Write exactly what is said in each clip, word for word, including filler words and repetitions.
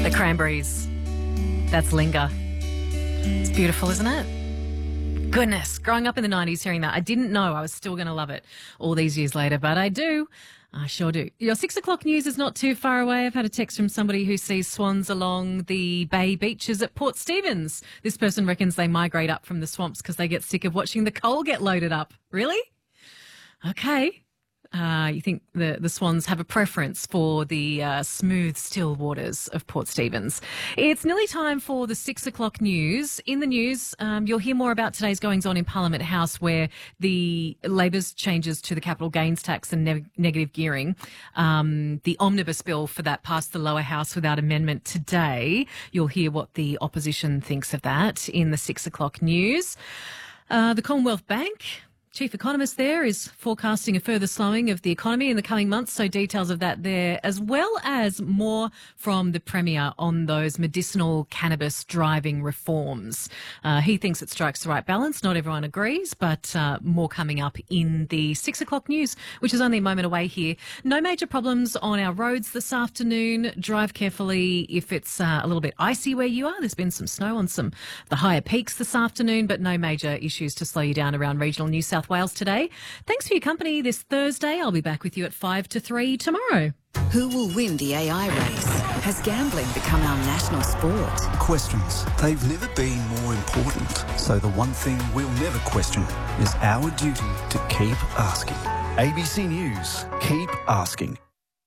The Cranberries. That's Linger. It's beautiful, isn't it? Goodness, growing up in the nineties hearing that, I didn't know I was still going to love it all these years later, but I do. I sure do. Your six o'clock news is not too far away. I've had a text from somebody who sees swans along the bay beaches at Port Stephens. This person reckons they migrate up from the swamps because they get sick of watching the coal get loaded up. Really? Okay. Uh, you think the, the swans have a preference for the uh, smooth, still waters of Port Stephens. It's nearly time for the six o'clock news. In the news, um, you'll hear more about today's goings-on in Parliament House, where the Labor's changes to the capital gains tax and ne- negative gearing, um, the omnibus bill for that passed the lower house without amendment today. You'll hear what the opposition thinks of that in the six o'clock news. Uh, the Commonwealth Bank Chief economist there is forecasting a further slowing of the economy in the coming months, so details of that there, as well as more from the Premier on those medicinal cannabis driving reforms. Uh, he thinks it strikes the right balance. Not everyone agrees, but uh, more coming up in the six o'clock news, which is only a moment away here. No major problems on our roads this afternoon. Drive carefully if it's uh, a little bit icy where you are. There's been some snow on some of the higher peaks this afternoon, but no major issues to slow you down around regional New South Wales today. Thanks for your company this Thursday. I'll be back with you at five to three tomorrow. Who will win the A I race? Has gambling become our national sport? Questions. They've never been more important. So the one thing we'll never question is our duty to keep asking. A B C News. Keep asking.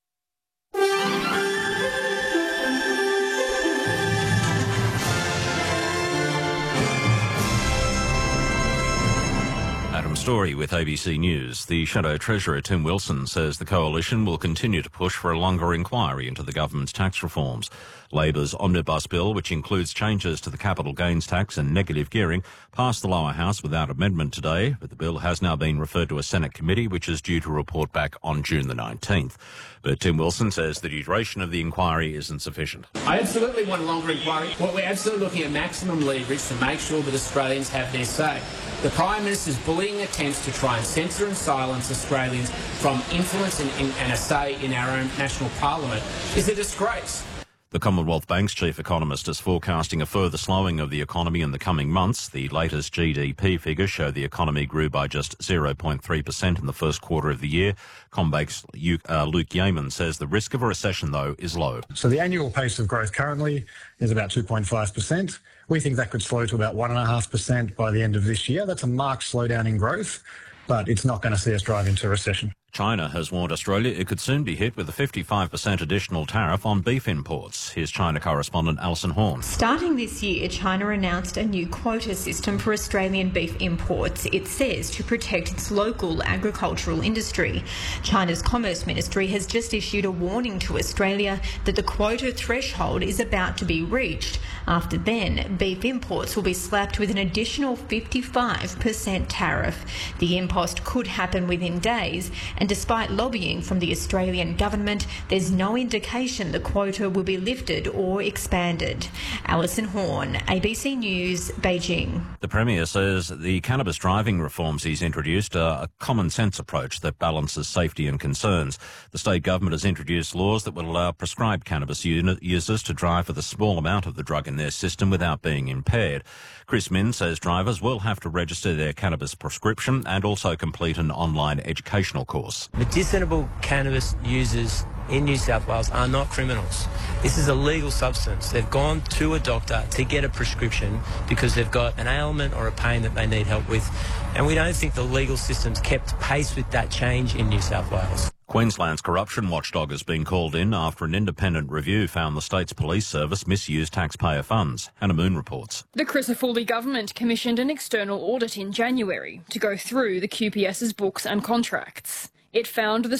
Adam Story with A B C News. The Shadow Treasurer Tim Wilson says the Coalition will continue to push for a longer inquiry into the government's tax reforms. Labor's omnibus bill, which includes changes to the capital gains tax and negative gearing, passed the lower house without amendment today, but the bill has now been referred to a Senate committee, which is due to report back on June the nineteenth. But Tim Wilson says the duration of the inquiry isn't sufficient. I absolutely want a longer inquiry. What we're absolutely looking at maximum leverage to make sure that Australians have their say. The Prime Minister's bullying attempts to try and censor and silence Australians from influence and, and a say in our own national parliament is a disgrace. The Commonwealth Bank's chief economist is forecasting a further slowing of the economy in the coming months. The latest G D P figures show the economy grew by just zero point three percent in the first quarter of the year. CommBank's uh, Luke Yeaman says the risk of a recession, though, is low. So the annual pace of growth currently is about two point five percent. We think that could slow to about one point five percent by the end of this year. That's a marked slowdown in growth, but it's not going to see us drive into a recession. China has warned Australia it could soon be hit with a fifty-five percent additional tariff on beef imports. Here's China correspondent Alison Horn. Starting this year, China announced a new quota system for Australian beef imports. It says to protect its local agricultural industry. China's Commerce Ministry has just issued a warning to Australia that the quota threshold is about to be reached. After then, beef imports will be slapped with an additional fifty-five percent tariff. The impost could happen within days, and despite lobbying from the Australian government, there's no indication the quota will be lifted or expanded. Alison Horn, A B C News, Beijing. The Premier says the cannabis driving reforms he's introduced are a common-sense approach that balances safety and concerns. The state government has introduced laws that will allow prescribed cannabis users to drive with a small amount of the drug in their system without being impaired. Chris Min says drivers will have to register their cannabis prescription and also complete an online educational course. Medicinal cannabis users in New South Wales are not criminals. This is a legal substance. They've gone to a doctor to get a prescription because they've got an ailment or a pain that they need help with. And we don't think the legal system's kept pace with that change in New South Wales. Queensland's corruption watchdog has been called in after an independent review found the state's police service misused taxpayer funds. Hannah Moon reports. The Crisafulli government commissioned an external audit in January to go through the Q P S's books and contracts. It found the